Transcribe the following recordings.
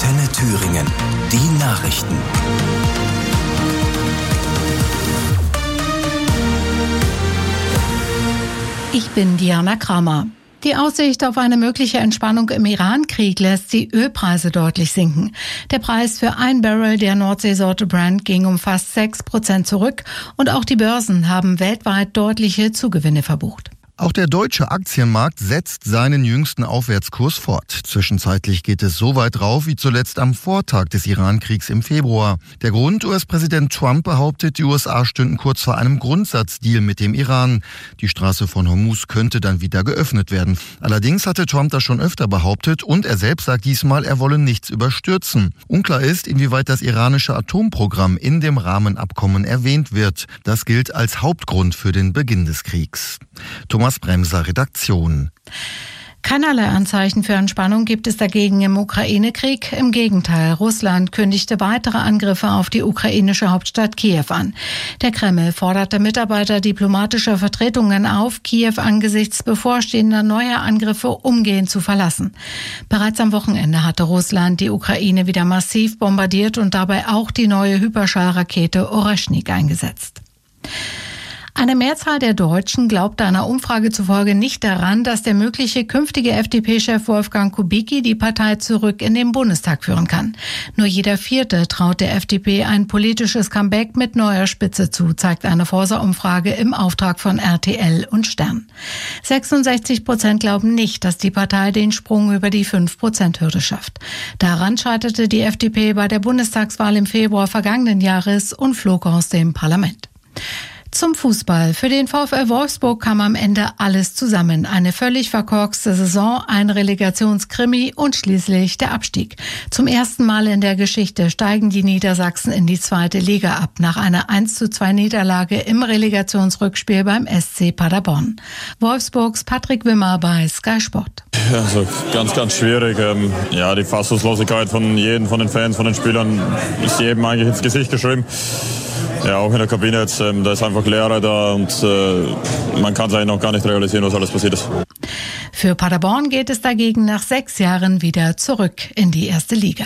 Antenne Thüringen. Die Nachrichten. Ich bin Diana Kramer. Die Aussicht auf eine mögliche Entspannung im Iran-Krieg lässt die Ölpreise deutlich sinken. Der Preis für ein Barrel der Nordseesorte Brent ging um fast 6% zurück und auch die Börsen haben weltweit deutliche Zugewinne verbucht. Auch der deutsche Aktienmarkt setzt seinen jüngsten Aufwärtskurs fort. Zwischenzeitlich geht es so weit rauf wie zuletzt am Vortag des Iran-Kriegs im Februar. Der Grund: US-Präsident Trump behauptet, die USA stünden kurz vor einem Grundsatzdeal mit dem Iran. Die Straße von Hormuz könnte dann wieder geöffnet werden. Allerdings hatte Trump das schon öfter behauptet und er selbst sagt diesmal, er wolle nichts überstürzen. Unklar ist, inwieweit das iranische Atomprogramm in dem Rahmenabkommen erwähnt wird. Das gilt als Hauptgrund für den Beginn des Kriegs. Thomas Bremser, Redaktion. Keinerlei Anzeichen für Entspannung gibt es dagegen im Ukraine-Krieg. Im Gegenteil, Russland kündigte weitere Angriffe auf die ukrainische Hauptstadt Kiew an. Der Kreml forderte Mitarbeiter diplomatischer Vertretungen auf, Kiew angesichts bevorstehender neuer Angriffe umgehend zu verlassen. Bereits am Wochenende hatte Russland die Ukraine wieder massiv bombardiert und dabei auch die neue Hyperschallrakete Oreschnik eingesetzt. Eine Mehrzahl der Deutschen glaubt einer Umfrage zufolge nicht daran, dass der mögliche künftige FDP-Chef Wolfgang Kubicki die Partei zurück in den Bundestag führen kann. Nur jeder Vierte traut der FDP ein politisches Comeback mit neuer Spitze zu, zeigt eine Forsa-Umfrage im Auftrag von RTL und Stern. 66% glauben nicht, dass die Partei den Sprung über die 5%-Hürde schafft. Daran scheiterte die FDP bei der Bundestagswahl im Februar vergangenen Jahres und flog aus dem Parlament. Zum Fußball. Für den VfL Wolfsburg kam am Ende alles zusammen. Eine völlig verkorkste Saison, ein Relegationskrimi und schließlich der Abstieg. Zum ersten Mal in der Geschichte steigen die Niedersachsen in die zweite Liga ab, nach einer 1:2 Niederlage im Relegationsrückspiel beim SC Paderborn. Wolfsburgs Patrick Wimmer bei Sky Sport. Also ganz schwierig. Die Fassungslosigkeit von jedem, von den Fans, von den Spielern ist jedem eigentlich ins Gesicht geschrieben. Ja, auch in der Kabine jetzt, da ist einfach Leere da und man kann es eigentlich noch gar nicht realisieren, was alles passiert ist. Für Paderborn geht es dagegen nach 6 Jahren wieder zurück in die erste Liga.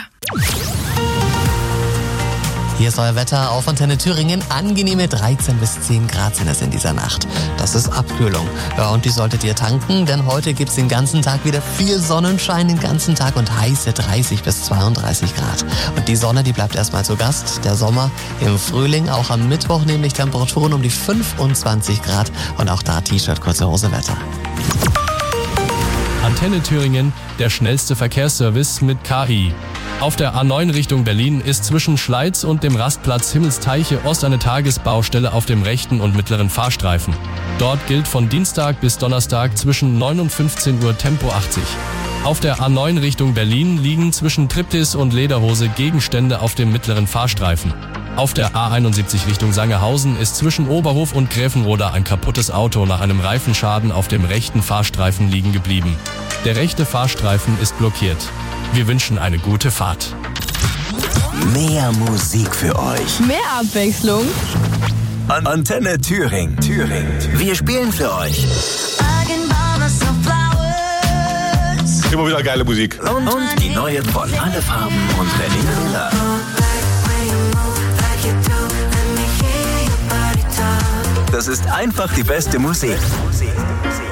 Hier ist euer Wetter auf Antenne Thüringen. Angenehme 13 bis 10 Grad sind es in dieser Nacht. Das ist Abkühlung. Ja, und die solltet ihr tanken, denn heute gibt's den ganzen Tag wieder viel Sonnenschein den ganzen Tag und heiße 30 bis 32 Grad. Und die Sonne, die bleibt erstmal zu Gast. Der Sommer im Frühling, auch am Mittwoch nämlich Temperaturen um die 25 Grad und auch da T-Shirt, kurze Hose Wetter. Antenne Thüringen, der schnellste Verkehrsservice mit KI. Auf der A9 Richtung Berlin ist zwischen Schleiz und dem Rastplatz Himmelsteiche Ost eine Tagesbaustelle auf dem rechten und mittleren Fahrstreifen. Dort gilt von Dienstag bis Donnerstag zwischen 9 und 15 Uhr Tempo 80. Auf der A9 Richtung Berlin liegen zwischen Triptis und Lederhose Gegenstände auf dem mittleren Fahrstreifen. Auf der A71 Richtung Sangerhausen ist zwischen Oberhof und Gräfenroda ein kaputtes Auto nach einem Reifenschaden auf dem rechten Fahrstreifen liegen geblieben. Der rechte Fahrstreifen ist blockiert. Wir wünschen eine gute Fahrt. Mehr Musik für euch. Mehr Abwechslung. Antenne Thüringen. Wir spielen für euch. Immer wieder geile Musik. Und die neue von Alle Farben und René Miller. Das ist einfach die beste Musik.